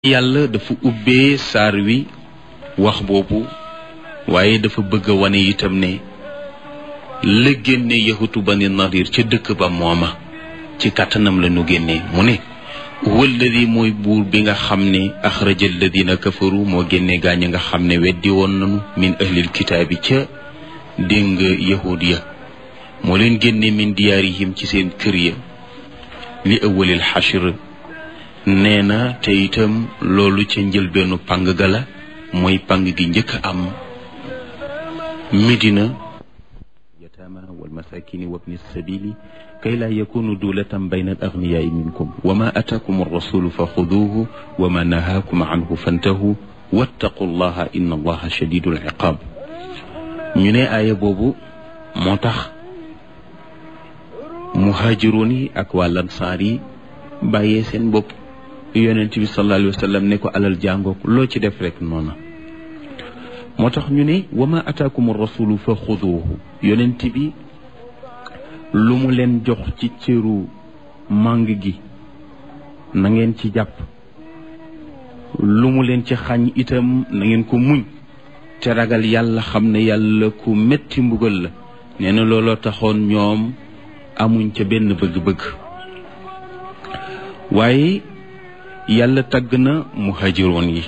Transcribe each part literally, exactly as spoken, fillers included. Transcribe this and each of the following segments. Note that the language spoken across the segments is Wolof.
yàlla dafa ubbee saar wi wax boobu waaye dafa bëgg a wane itam ne la génne yahutu bani nadir ca dëkk ba mooma ci kàttanam la nu génnee mu ne walladi mooy buur bi nga xam ne axraja alladina kafaru moo génne gaañ nga xam ne weddi woon nanu min ahlil kitaabi ca déng yahud ya moo leen génne min diyaarihim ci seen kër ya li awalil xashr nee na te itam loolu ca njëlbeenu pang ga la mooy pang gi njëkk am Medina yataama wal masakini wabni sabili kay laa yakunu dulatan bayna al agniyaai minkum wa ma ataakum arrasulu fa xuduuhu wa ma nahaakum anhu fantahu wattaqu llaha inna allaha shadidul iqaab ñu ne aaya boobu moo tax muhaajiroon yi ak waa lansaar yi bàyyee seen bopp yonent bi sallallahu alayhi wa sallam ne ko alal jàngook loo ci def rek noona moo tax ñu ne wa ma ataakum rasulu fa xuduuhu yonent bi lu mu leen jox ci cëru màng gi na ngeen ci jàpp lu mu leen ci xañ itam na ngeen ko muñ te ragal yàlla xam ne yàlla ku metti mbugal la nee na looloo taxoon ñoom amuñ ca benn bëgg-bëgg waaye yàlla tagg na muhaajiroon yi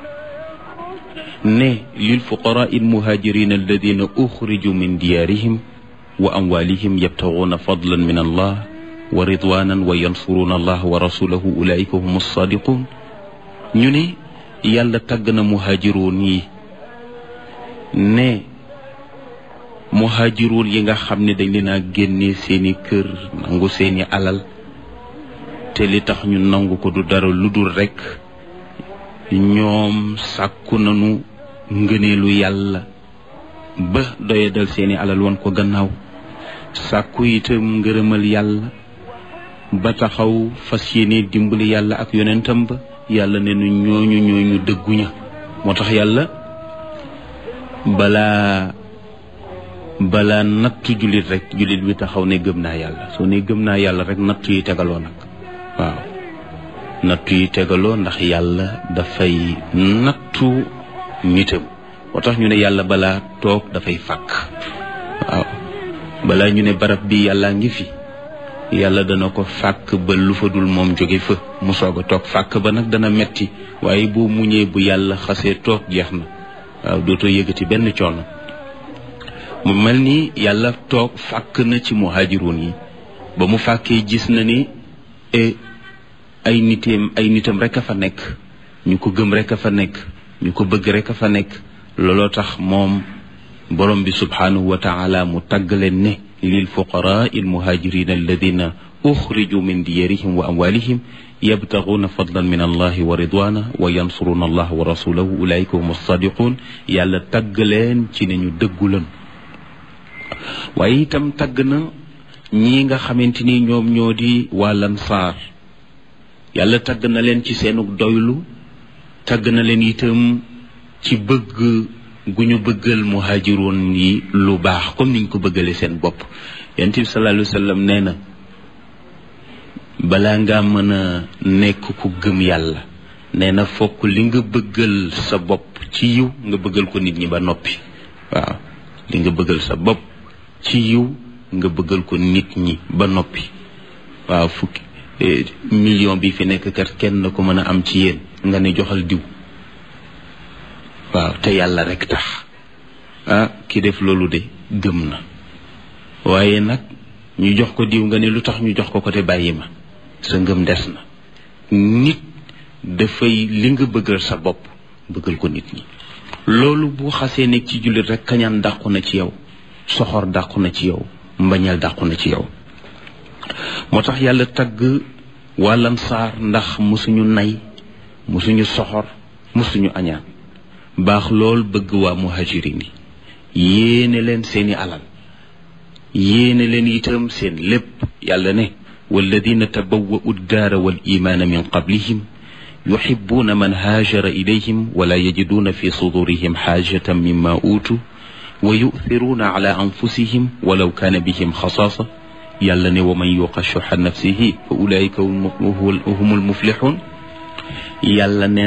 ne lil fuqaraa il muhaajiriin alladina uxriju min diyaarihim wa amwaalihim yabtaguuna fadlan min allah wa ridwanan wa yansuruuna allah wa rasulahu ulaika hum alsaadiquun ñu ne yàlla tagg na muhaajiroon yi ne muhaajiroon yi nga xam ne dañ leen a génne seeni kër nangu seeni alal te li tax ñu nangu ko du dara lu dul rekk ñoom sàkku nañu ngëneelu yàlla ba doyadal seeni alal woon ko gannaaw sàkku itam ngërëmal yàlla ba taxaw fas yéene dimbali yàlla ak yonentam ba yàlla ne nu ñooñu ñooñu dëgguña moo tax yàlla balaa balaa nattu jullit rek jullit bi taxaw ne gëm naa yàlla soo ne gëm naa yàlla rek nattu yi tegaloo nag waaw nattu yi tegaloo ndax yàlla dafay nattu nitam moo tax ñu ne yàlla balaa toog dafay fàkk waaw balaa ñu ne barab bi yàllaa ngi fi yàlla dana ko fàkk ba lu fa dul moom jóge fa mu soog a toog fàkk ba nag dana metti waaye boo muñee bu yàlla xasee toog jeex na waaw dootoo yëgati benn coono mu mel ni yàlla toog fàkk na ci muhaajiroon yi ba mu fàkkee gis na ni ay nitam ay nitam rek a fa nekk ñu ko gëm rek a fa nekk ñu ko bëgg rek a fa nekk looloo tax moom borom bi subhaanahu wa taala mu tagg leen ne lil fuqaraa il muhaajiriina alladina uxriju min diyarihim wa amwalihim yabtaguuna fadlan min allahi wa ridwana wa yansuruuna allah wa rasulahu ulaika hum alsadiqun yàlla tagg leen ci ne ñu dëggu lan waaye itam tagg na ñii nga xamante ni ñoom ñoo di waa lansaar yàlla tagg na leen ci seenug doylu tagg na leen itam ci bëgg gu ñu bëggal muhaajiroon yi lu baax comme niñ ko bëggale seen bopp yonent bi sallallahu alayhi wa sallam nee na balaa ngaa mën a nekk ku gëm yàlla nee na fokk li nga bëggal sa bopp ci yiw nga bëggal ko nit ñi ba noppi waaw li nga bëggal sa bopp ci yiw nga bëggal ko nit ñi ba noppi waaw fukki million bi fi nekk kat kenn na ko mën a am ci yéen nga ne joxal diw waaw te yàlla rek tax ah ki def loolu de gëm na waaye nag ñu jox ko diw nga ne lu tax ñu jox ko ko te bàyyi ma sa ngëm des na nit dafay li nga bëggal sa bopp bëggal ko nit ñi loolu bu xasee nekk ci jullit rek kañaan dàqu na ci yow soxor dàqu na ci yow mbañal dàqu na ci yow moo tax yàlla tagg waa lansaar ndax musuñu nay musuñu soxor musuñu añaan baax lool bëgg waa muhajirin yi yéene leen seeni alal yéene leen itam seen lépp yàlla ne walladina tabawwa'u ddaara wal imaana min qablihim yuhibbuuna man haajara ilayhim wala yajiduuna fi sudurihim xaajatan mimma uutu wa yu'thiruuna ala anfusihim walaw kaana bihim xasaasa yàlla ne wa man yuqa shuha nafsihi fa ulaika humul muflixuun yàlla ne